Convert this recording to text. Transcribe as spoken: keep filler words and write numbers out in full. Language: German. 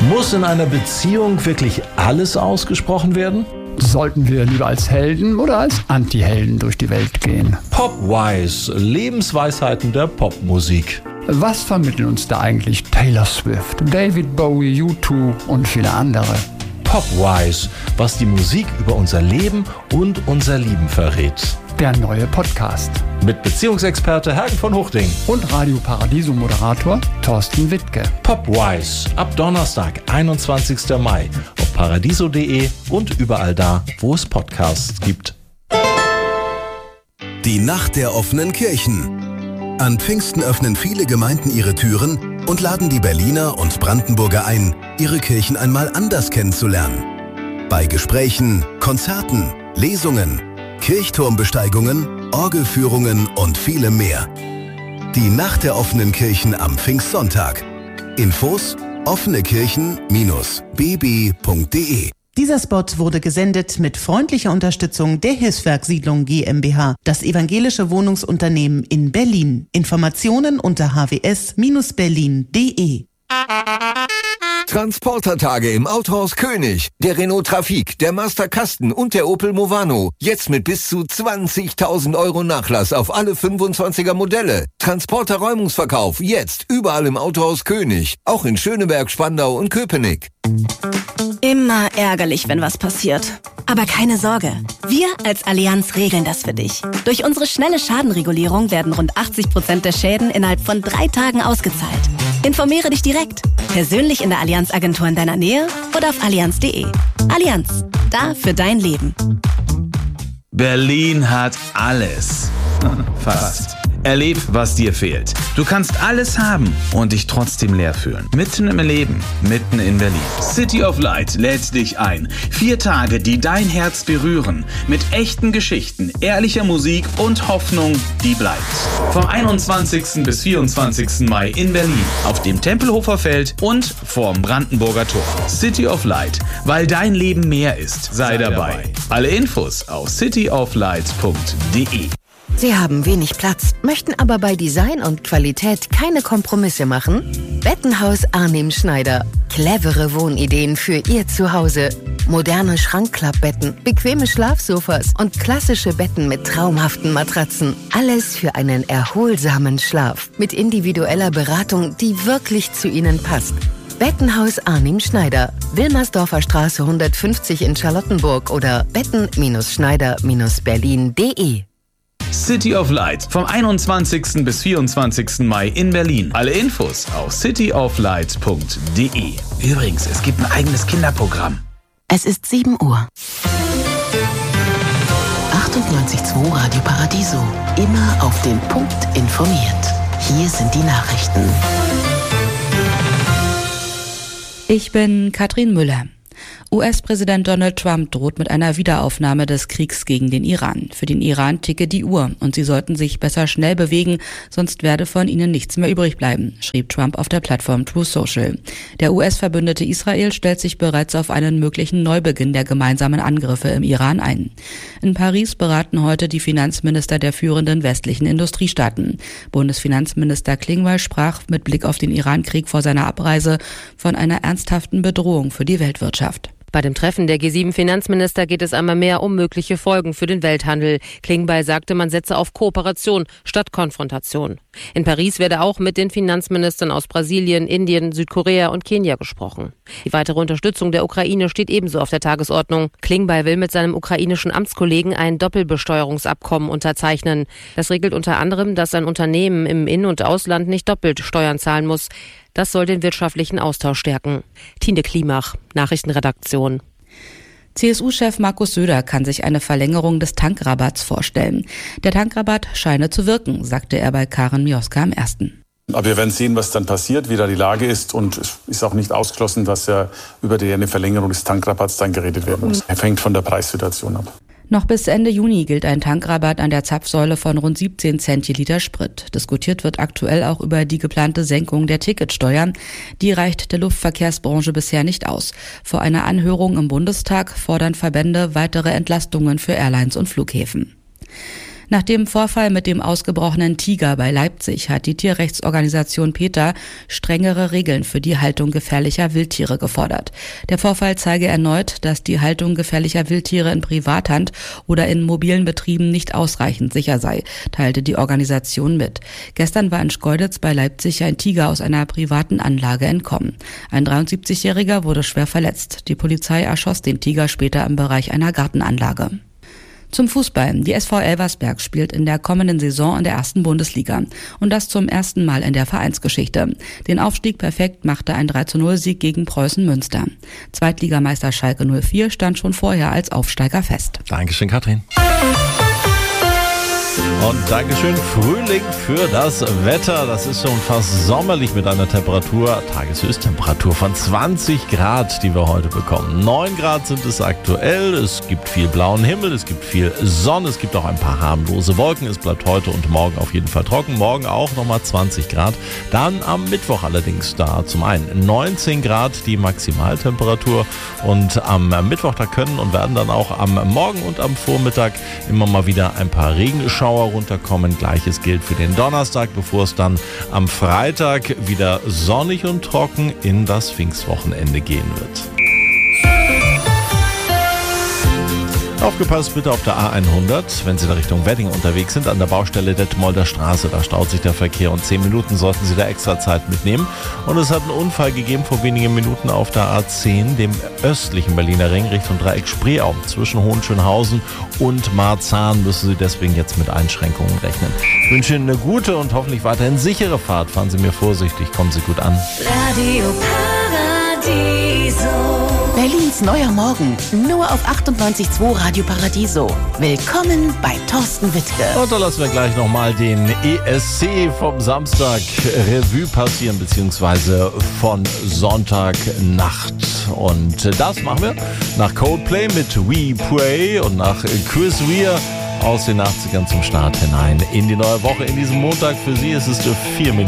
Muss in einer Beziehung wirklich alles ausgesprochen werden? Sollten wir lieber als Helden oder als Anti-Helden durch die Welt gehen? Popwise, Lebensweisheiten der Popmusik. Was vermitteln uns da eigentlich Taylor Swift, David Bowie, U zwei und viele andere? Popwise, was die Musik über unser Leben und unser Lieben verrät. Der neue Podcast. Mit Beziehungsexperte Hergen von Huchting. Und Radio Paradiso-Moderator Thorsten Wittke. Popwise, ab Donnerstag, einundzwanzigsten Mai, auf paradiso punkt de und überall da, wo es Podcasts gibt. Die Nacht der offenen Kirchen. An Pfingsten öffnen viele Gemeinden ihre Türen und laden die Berliner und Brandenburger ein, ihre Kirchen einmal anders kennenzulernen. Bei Gesprächen, Konzerten, Lesungen, Kirchturmbesteigungen, Orgelführungen und vielem mehr. Die Nacht der offenen Kirchen am Pfingstsonntag. Infos offenekirchen Bindestrich b b punkt de. Dieser Spot wurde gesendet mit freundlicher Unterstützung der Hilfswerk Siedlung GmbH, das evangelische Wohnungsunternehmen in Berlin. Informationen unter h w s Bindestrich berlin punkt de. Transportertage im Autohaus König. Der Renault Trafic, der Master Kasten und der Opel Movano. Jetzt mit bis zu zwanzigtausend Euro Nachlass auf alle fünfundzwanziger Modelle. Transporter-Räumungsverkauf jetzt überall im Autohaus König. Auch in Schöneberg, Spandau und Köpenick. Immer ärgerlich, wenn was passiert. Aber keine Sorge. Wir als Allianz regeln das für dich. Durch unsere schnelle Schadenregulierung werden rund achtzig Prozent der Schäden innerhalb von drei Tagen ausgezahlt. Informiere dich direkt. Persönlich in der Allianz-Agentur in deiner Nähe oder auf allianz punkt de. Allianz. Da für dein Leben. Berlin hat alles. Fast. Erleb, was dir fehlt. Du kannst alles haben und dich trotzdem leer fühlen. Mitten im Leben, mitten in Berlin. City of Light lädt dich ein. Vier Tage, die dein Herz berühren. Mit echten Geschichten, ehrlicher Musik und Hoffnung, die bleibt. Vom einundzwanzigsten bis vierundzwanzigsten Mai in Berlin. Auf dem Tempelhofer Feld und vorm Brandenburger Tor. City of Light, weil dein Leben mehr ist. Sei, Sei dabei. dabei. Alle Infos auf city of light punkt de. Sie haben wenig Platz, möchten aber bei Design und Qualität keine Kompromisse machen? Bettenhaus Arnim Schneider. Clevere Wohnideen für Ihr Zuhause. Moderne Schrankklappbetten, bequeme Schlafsofas und klassische Betten mit traumhaften Matratzen. Alles für einen erholsamen Schlaf. Mit individueller Beratung, die wirklich zu Ihnen passt. Bettenhaus Arnim Schneider. Wilmersdorfer Straße hundertfünfzig in Charlottenburg oder betten Schneider Berlin punkt de. City of Light vom einundzwanzigsten bis vierundzwanzigsten Mai in Berlin. Alle Infos auf city of light punkt de. Übrigens, es gibt ein eigenes Kinderprogramm. Es ist sieben Uhr. achtundneunzig Komma zwei Radio Paradiso. Immer auf den Punkt informiert. Hier sind die Nachrichten. Ich bin Katrin Müller. U S-Präsident Donald Trump droht mit einer Wiederaufnahme des Kriegs gegen den Iran. Für den Iran ticke die Uhr und sie sollten sich besser schnell bewegen, sonst werde von ihnen nichts mehr übrig bleiben, schrieb Trump auf der Plattform Truth Social. Der U S-Verbündete Israel stellt sich bereits auf einen möglichen Neubeginn der gemeinsamen Angriffe im Iran ein. In Paris beraten heute die Finanzminister der führenden westlichen Industriestaaten. Bundesfinanzminister Klingbeil sprach mit Blick auf den Iran-Krieg vor seiner Abreise von einer ernsthaften Bedrohung für die Weltwirtschaft. Bei dem Treffen der G sieben Finanzminister geht es einmal mehr um mögliche Folgen für den Welthandel. Klingbeil sagte, man setze auf Kooperation statt Konfrontation. In Paris werde auch mit den Finanzministern aus Brasilien, Indien, Südkorea und Kenia gesprochen. Die weitere Unterstützung der Ukraine steht ebenso auf der Tagesordnung. Klingbeil will mit seinem ukrainischen Amtskollegen ein Doppelbesteuerungsabkommen unterzeichnen. Das regelt unter anderem, dass ein Unternehmen im In- und Ausland nicht doppelt Steuern zahlen muss. Das soll den wirtschaftlichen Austausch stärken. Tine Klimach, Nachrichtenredaktion. C S U-Chef Markus Söder kann sich eine Verlängerung des Tankrabatts vorstellen. Der Tankrabatt scheine zu wirken, sagte er bei Karen Mioska am ersten. Aber wir werden sehen, was dann passiert, wie da die Lage ist. Und es ist auch nicht ausgeschlossen, dass ja über die eine Verlängerung des Tankrabatts dann geredet werden muss. Er hängt von der Preissituation ab. Noch bis Ende Juni gilt ein Tankrabatt an der Zapfsäule von rund siebzehn Cent je Liter Sprit. Diskutiert wird aktuell auch über die geplante Senkung der Ticketsteuer. Die reicht der Luftverkehrsbranche bisher nicht aus. Vor einer Anhörung im Bundestag fordern Verbände weitere Entlastungen für Airlines und Flughäfen. Nach dem Vorfall mit dem ausgebrochenen Tiger bei Leipzig hat die Tierrechtsorganisation PETA strengere Regeln für die Haltung gefährlicher Wildtiere gefordert. Der Vorfall zeige erneut, dass die Haltung gefährlicher Wildtiere in Privathand oder in mobilen Betrieben nicht ausreichend sicher sei, teilte die Organisation mit. Gestern war in Schkeuditz bei Leipzig ein Tiger aus einer privaten Anlage entkommen. Ein dreiundsiebzigjähriger wurde schwer verletzt. Die Polizei erschoss den Tiger später im Bereich einer Gartenanlage. Zum Fußball. Die S V Elversberg spielt in der kommenden Saison in der ersten Bundesliga. Und das zum ersten Mal in der Vereinsgeschichte. Den Aufstieg perfekt machte ein drei zu null Sieg gegen Preußen Münster. Zweitligameister Schalke null vier stand schon vorher als Aufsteiger fest. Dankeschön, Katrin. Und Dankeschön, Frühling für das Wetter. Das ist schon fast sommerlich mit einer Temperatur, Tageshöchsttemperatur von zwanzig Grad, die wir heute bekommen. neun Grad sind es aktuell. Es gibt viel blauen Himmel, es gibt viel Sonne, es gibt auch ein paar harmlose Wolken. Es bleibt heute und morgen auf jeden Fall trocken. Morgen auch nochmal zwanzig Grad. Dann am Mittwoch allerdings da zum einen neunzehn Grad die Maximaltemperatur. Und am Mittwoch, da können und werden dann auch am Morgen und am Vormittag immer mal wieder ein paar Regenschauer runterkommen. Gleiches gilt für den Donnerstag, bevor es dann am Freitag wieder sonnig und trocken in das Pfingstwochenende gehen wird. Aufgepasst bitte auf der A hundert, wenn Sie in Richtung Wedding unterwegs sind, an der Baustelle Detmolder Straße. Da staut sich der Verkehr und zehn Minuten sollten Sie da extra Zeit mitnehmen. Und es hat einen Unfall gegeben vor wenigen Minuten auf der A zehn, dem östlichen Berliner Ring, Richtung Dreieck Spreeau. Zwischen Hohenschönhausen und Marzahn müssen Sie deswegen jetzt mit Einschränkungen rechnen. Ich wünsche Ihnen eine gute und hoffentlich weiterhin sichere Fahrt. Fahren Sie mir vorsichtig, kommen Sie gut an. Radio Paradiso. Berlins neuer Morgen, nur auf achtundneunzig Komma zwei Radio Paradiso. Willkommen bei Thorsten Wittke. Und da lassen wir gleich nochmal den E S C vom Samstag Revue passieren, beziehungsweise von Sonntagnacht. Und das machen wir nach Coldplay mit We Pray und nach Chris Rea aus den achtzigern zum Start hinein in die neue Woche. In diesem Montag für Sie ist es vier Minuten.